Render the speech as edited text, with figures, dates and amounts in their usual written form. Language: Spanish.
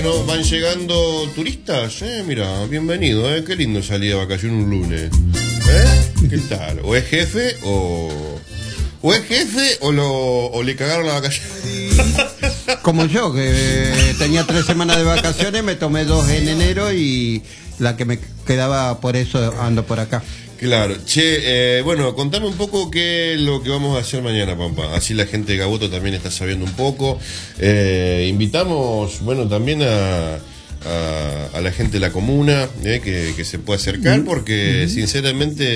No, van llegando turistas, mira, bienvenido, qué lindo salir de vacaciones un lunes. ¿Qué tal? ¿O es jefe o es jefe o le cagaron la vacación? Como yo, que tenía 3 semanas de vacaciones, me tomé 2 en enero y la que me quedaba, por eso ando por acá. Claro, che, bueno, contame un poco qué es lo que vamos a hacer mañana, Pampa. Así la gente de Gaboto también está sabiendo un poco. Invitamos, bueno, también a la gente de la comuna que se pueda acercar, porque sinceramente